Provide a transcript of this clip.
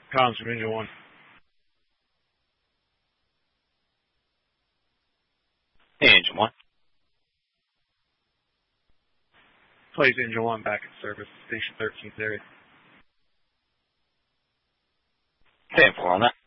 Comms from Engine 1. Hey, Engine 1. Place Engine 1 back in service. Station 13's area. Hey, 4 on that.